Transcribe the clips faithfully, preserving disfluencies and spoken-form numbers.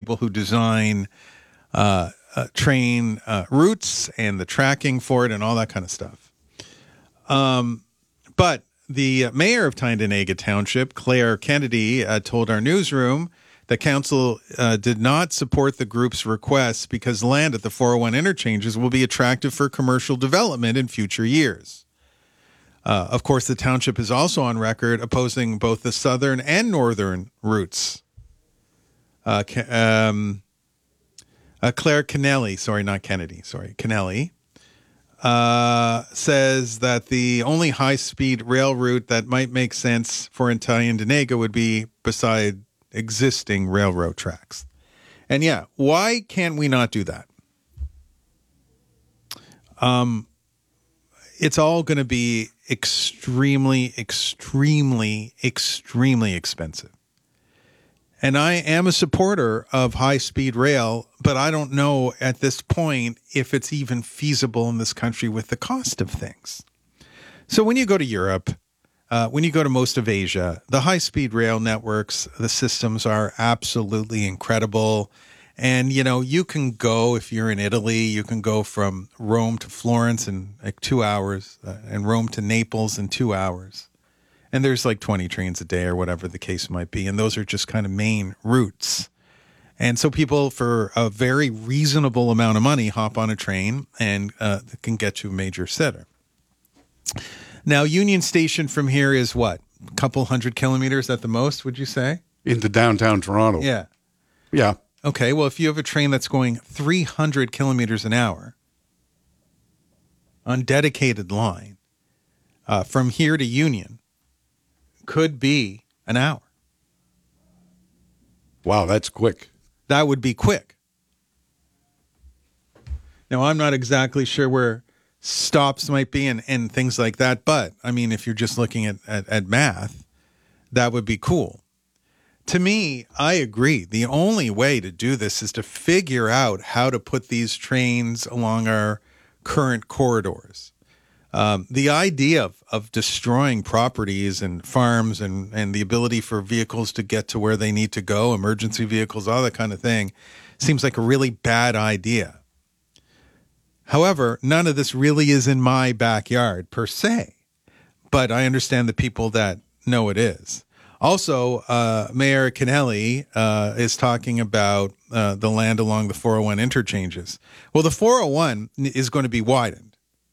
people who design uh, uh, train uh, routes and the tracking for it and all that kind of stuff. Um, but the mayor of Tyendinaga Township, Claire Kennedy, uh, told our newsroom that council uh, did not support the group's requests because land at the four oh one interchanges will be attractive for commercial development in future years. Uh, of course, the township is also on record opposing both the southern and northern routes. Uh, um, uh, Claire Kennelly, sorry, not Kennedy, sorry, Kennelly, uh, says that the only high-speed rail route that might make sense for Tyendinaga would be beside existing railroad tracks. And yeah, why can't we not do that? Um, it's all going to be extremely, extremely, extremely expensive. And I am a supporter of high-speed rail, but I don't know at this point if it's even feasible in this country with the cost of things. So when you go to Europe, uh, when you go to most of Asia, the high-speed rail networks, the systems are absolutely incredible. And, you know, you can go, if you're in Italy, you can go from Rome to Florence in like two hours uh, and Rome to Naples in two hours. And there's like twenty trains a day or whatever the case might be. And those are just kind of main routes. And so people, for a very reasonable amount of money, hop on a train and uh, can get to a major center. Now, Union Station from here is what? A couple hundred kilometers at the most, would you say? Into downtown Toronto. Yeah. Yeah. Okay, well, if you have a train that's going three hundred kilometers an hour on dedicated line uh, from here to Union, could be an hour. Wow, that's quick. That would be quick. Now, I'm not exactly sure where stops might be and, and things like that, but, I mean, if you're just looking at, at, at math, that would be cool. To me, I agree. The only way to do this is to figure out how to put these trains along our current corridors. Um, the idea of, of destroying properties and farms and, and the ability for vehicles to get to where they need to go, emergency vehicles, all that kind of thing, seems like a really bad idea. However, none of this really is in my backyard per se, but I understand the people that know it is. Also, uh, Mayor Kennelly uh, is talking about uh, the land along the four oh one interchanges. Well, the four oh one is going to be widened.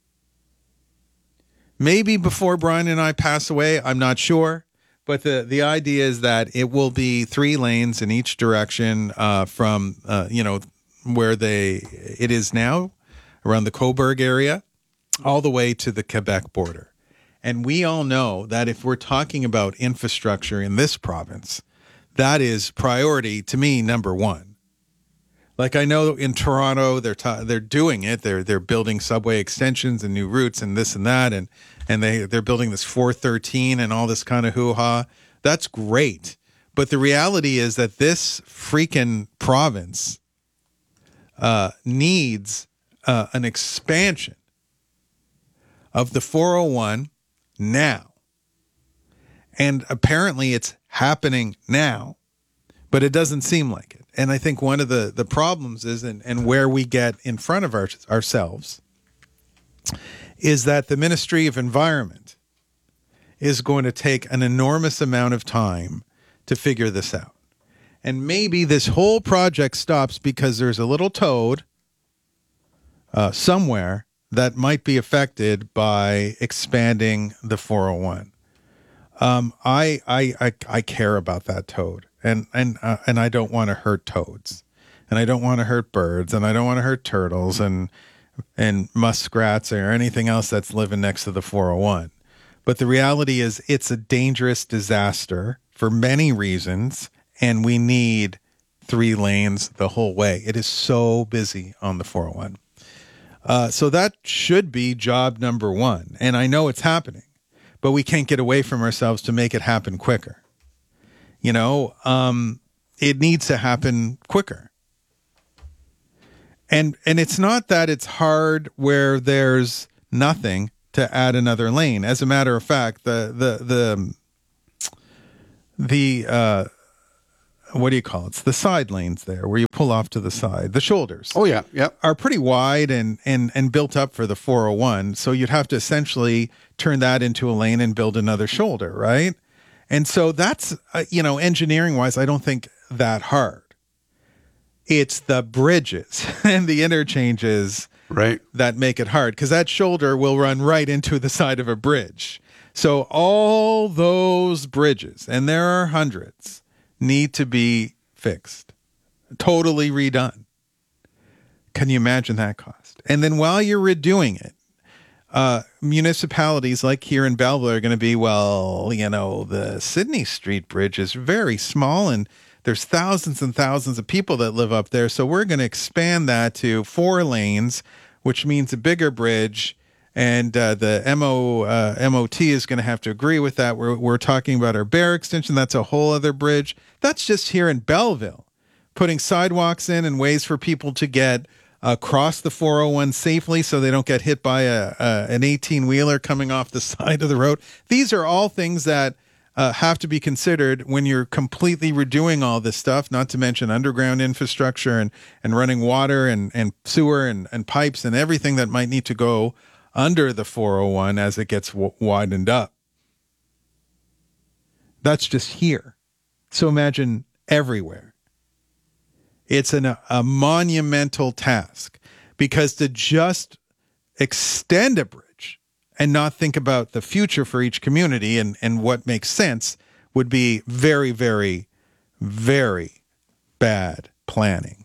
Maybe before Brian and I pass away, I'm not sure. But the, the idea is that it will be three lanes in each direction uh, from, uh, you know, where they it is now, around the Cobourg area, all the way to the Quebec border. And we all know that if we're talking about infrastructure in this province, that is priority to me, number one. Like I know in Toronto, they're ta- they're doing it. They're they're building subway extensions and new routes and this and that, and and they they're building this four thirteen and all this kind of hoo-ha. That's great, but the reality is that this freaking province uh, needs uh, an expansion of the four oh one now, and apparently it's happening now, but it doesn't seem like it. And I think one of the, the problems is, and, and where we get in front of our, ourselves, is that the Ministry of Environment is going to take an enormous amount of time to figure this out. And maybe this whole project stops because there's a little toad uh, somewhere that might be affected by expanding the four oh one. Um, I, I, I, I care about that toad. And and uh, and I don't want to hurt toads, and I don't want to hurt birds, and I don't want to hurt turtles and and muskrats or anything else that's living next to the four oh one. But the reality is it's a dangerous disaster for many reasons, and we need three lanes the whole way. It is so busy on the four oh one. Uh, so that should be job number one. And I know it's happening, but we can't get away from ourselves to make it happen quicker. You know, um, it needs to happen quicker. And and it's not that it's hard where there's nothing to add another lane. As a matter of fact, the the the the uh, what do you call it? It's the side lanes there where you pull off to the side. The shoulders Oh, yeah. Yeah. are pretty wide and, and, and built up for the four oh one. So you'd have to essentially turn that into a lane and build another shoulder, right? And so that's, uh, you know, engineering wise, I don't think that hard. It's the bridges and the interchanges Right. that make it hard, because that shoulder will run right into the side of a bridge. So all those bridges, and there are hundreds, need to be fixed, totally redone. Can you imagine that cost? And then while you're redoing it, uh, municipalities like here in Belleville are going to be, well, you know, the Sydney Street Bridge is very small and there's thousands and thousands of people that live up there. So we're going to expand that to four lanes, which means a bigger bridge. And uh, the M O, uh, M O T is going to have to agree with that. We're, we're talking about our Bear extension. That's a whole other bridge. That's just here in Belleville, putting sidewalks in and ways for people to get across the four oh one safely so they don't get hit by a, a an eighteen-wheeler coming off the side of the road. These are all things that uh, have to be considered when you're completely redoing all this stuff, not to mention underground infrastructure and, and running water and, and sewer and, and pipes and everything that might need to go under the four oh one as it gets w- widened up. That's just here. So imagine everywhere. It's an, a monumental task, because to just extend a bridge and not think about the future for each community and, and what makes sense would be very, very, very bad planning.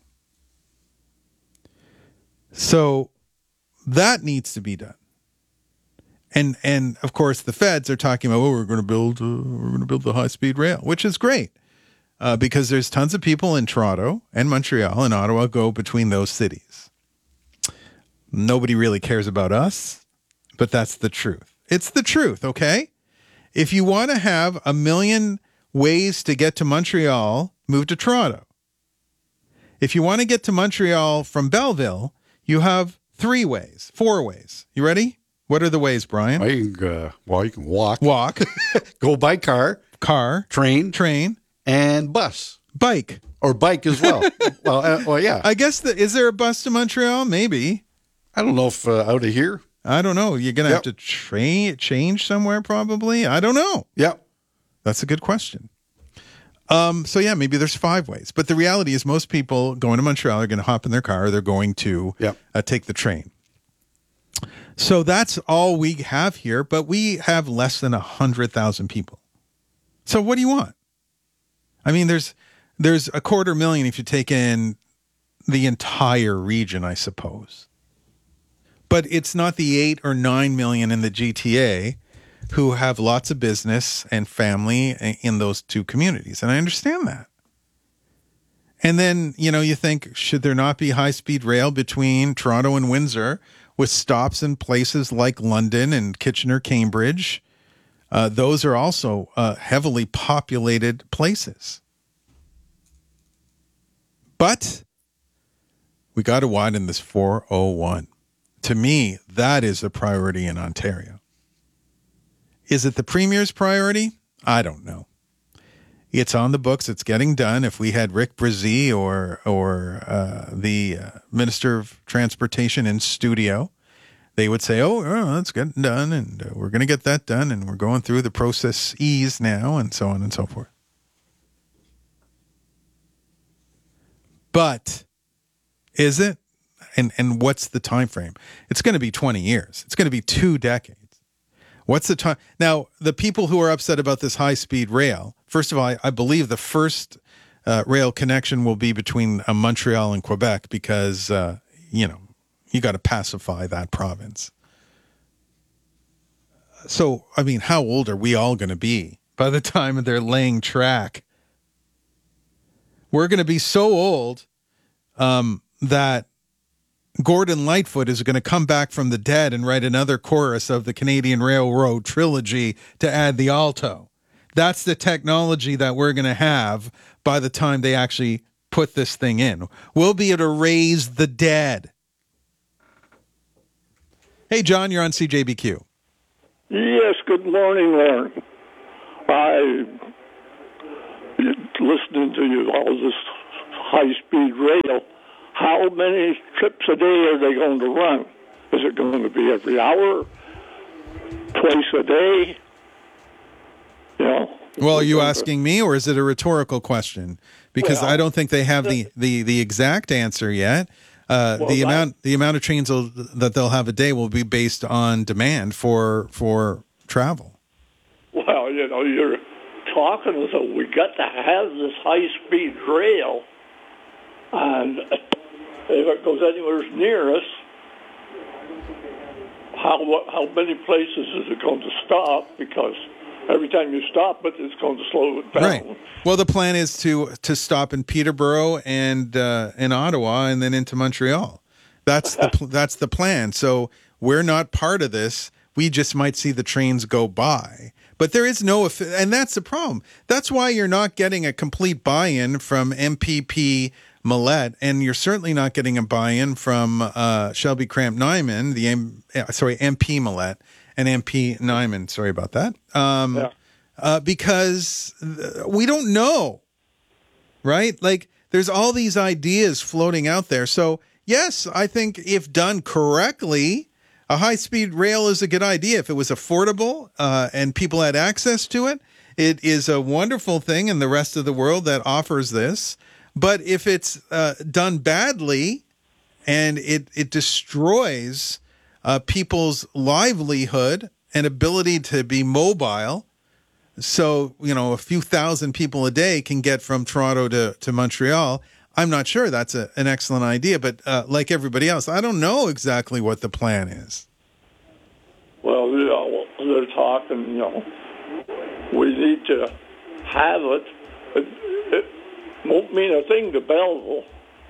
So that needs to be done. And and of course the feds are talking about, oh, we're going to build uh, we're going to build the high speed rail, which is great. Uh, because there's tons of people in Toronto and Montreal and Ottawa go between those cities. Nobody really cares about us, but that's the truth. It's the truth, okay? If you want to have a million ways to get to Montreal, move to Toronto. If you want to get to Montreal from Belleville, you have three ways, four ways. You ready? What are the ways, Brian? Well, you can, uh, well, you can walk. Walk. Go by car. Car. Train. Train. And bus. Bike. Or bike as well. well, uh, well, yeah. I guess, the, is there a bus to Montreal? Maybe. I don't know if uh, out of here. I don't know. You're going to Yep. have to train, change somewhere probably. I don't know. Yeah. That's a good question. Um, so, yeah, maybe there's five ways. But the reality is most people going to Montreal are going to hop in their car. They're going to Yep. uh, take the train. So that's all we have here. But we have less than one hundred thousand people. So what do you want? I mean, there's there's a quarter million if you take in the entire region, I suppose. But it's not the eight or nine million in the G T A who have lots of business and family in those two communities. And I understand that. And then, you know, you think, should there not be high-speed rail between Toronto and Windsor with stops in places like London and Kitchener, Cambridge? Uh, those are also uh, heavily populated places. But we got to widen this four oh one. To me, that is a priority in Ontario. Is it the Premier's priority? I don't know. It's on the books. It's getting done. If we had Rick Brzee or, or uh, the uh, Minister of Transportation in studio, they would say, oh, oh that's getting done, and uh, we're going to get that done, and we're going through the process ease now, and so on and so forth. But is it? And and what's the time frame? It's going to be twenty years. It's going to be two decades. What's the time? Now, the people who are upset about this high-speed rail, first of all, I, I believe the first uh, rail connection will be between uh, Montreal and Quebec because, uh, you know, you got to pacify that province. So, I mean, how old are we all going to be by the time they're laying track? We're going to be so old um, that Gordon Lightfoot is going to come back from the dead and write another chorus of the Canadian Railroad trilogy to add the alto. That's the technology that we're going to have by the time they actually put this thing in. We'll be able to raise the dead. Hey, John, you're on C J B Q. Yes, good morning, Lauren. I listening to you, all this high-speed rail, how many trips a day are they going to run? Is it going to be every hour, twice a day? You know. Well, are you asking me, or is it a rhetorical question? Because well, I don't think they have the, the, the exact answer yet. Uh, well, the amount the amount of trains will, that they'll have a day will be based on demand for for travel. Well, you know, you're talking as though we got to have this high-speed rail, and if it goes anywhere near us, how how many places is it going to stop? Because every time you stop it, it's going to slow it down. Right. Well, the plan is to to stop in Peterborough and uh, in Ottawa, and then into Montreal. That's the that's the plan. So we're not part of this. We just might see the trains go by, but there is no, and that's the problem. That's why you're not getting a complete buy-in from M P P Millette, and you're certainly not getting a buy-in from uh, Shelby Cramp Nyman, the M, sorry M P Millette and M P Nyman. Sorry about that. Um, yeah. uh, because we don't know, right? Like there's all these ideas floating out there. So yes, I think if done correctly, a high-speed rail is a good idea. If it was affordable uh, and people had access to it, it is a wonderful thing in the rest of the world that offers this. But if it's uh, done badly and it, it destroys uh, people's livelihood and ability to be mobile, so, you know, a few thousand people a day can get from Toronto to, to Montreal, I'm not sure that's a, an excellent idea. But uh, like everybody else, I don't know exactly what the plan is. Well, you know, they're talking, you know, we need to have it. It, it won't mean a thing to Belleville.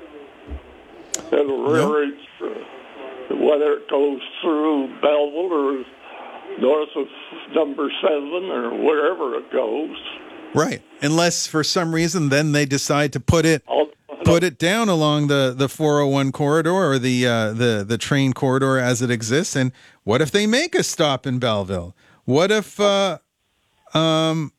It'll really, uh, whether it goes through Belleville or north of number seven or wherever it goes. Right. Unless for some reason then they decide to put it put it down along the, the four oh one corridor or the uh, the the train corridor as it exists. And what if they make a stop in Belleville? What if uh, um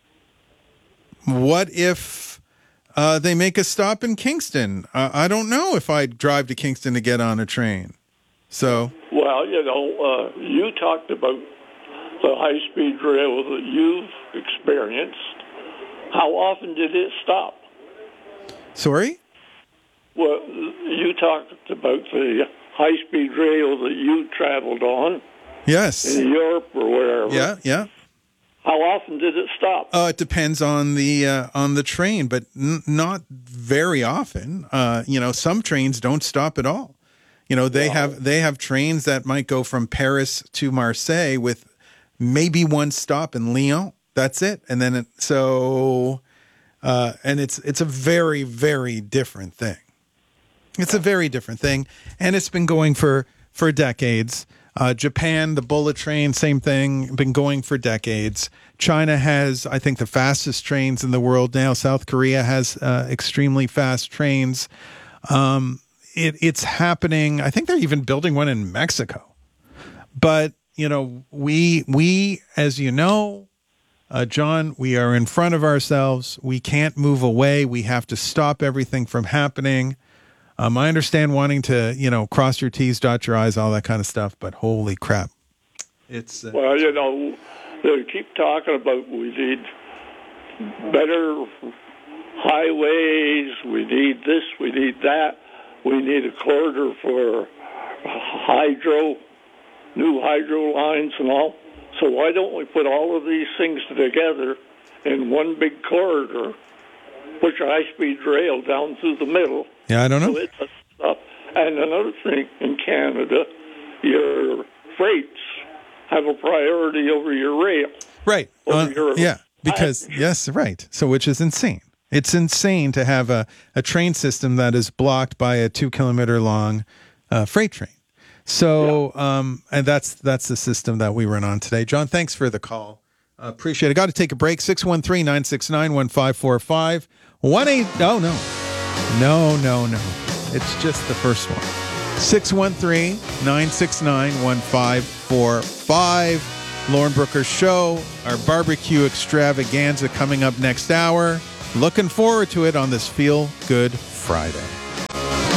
what if uh, they make a stop in Kingston? Uh, I don't know if I'd drive to Kingston to get on a train. So well, you know, uh, you talked about the high-speed rail that you've experienced. How often did it stop? Sorry? Well, you talked about the high-speed rail that you traveled on. Yes. In Europe or wherever. Yeah, yeah. How often did it stop? Uh, it depends on the uh, on the train, but n- not very often. Uh, you know, some trains don't stop at all. You know, they wow. have they have trains that might go from Paris to Marseille with maybe one stop in Lyon. That's it, and then it, so. Uh, and it's it's a very, very different thing. It's a very different thing, and it's been going for, for decades. Uh, Japan, the bullet train, same thing, been going for decades. China has, I think, the fastest trains in the world now. South Korea has uh, extremely fast trains. Um, it, it's happening. I think they're even building one in Mexico. But, you know, we we, as you know, Uh, John, we are in front of ourselves. We can't move away. We have to stop everything from happening. Um, I understand wanting to, you know, cross your T's, dot your I's, all that kind of stuff, but holy crap. It's uh, well, you know, they keep talking about we need better highways, we need this, we need that, we need a corridor for hydro, new hydro lines and all. So why don't we put all of these things together in one big corridor, push a high-speed rail down through the middle? Yeah, I don't know. So it doesn't stop. And another thing, in Canada, your freights have a priority over your rail. Right. Over Uh, your yeah, because, yes, right. So which is insane. It's insane to have a, a train system that is blocked by a two-kilometer long uh, freight train. So, yeah. um, and that's that's the system that we run on today. John, thanks for the call. Uh, appreciate it. Got to take a break. six one three, nine six nine, one five four five. one eight, no, no. No, no, no. It's just the first one. six one three, nine six nine, one five four five. Lauren Brooker's show, our barbecue extravaganza coming up next hour. Looking forward to it on this Feel Good Friday.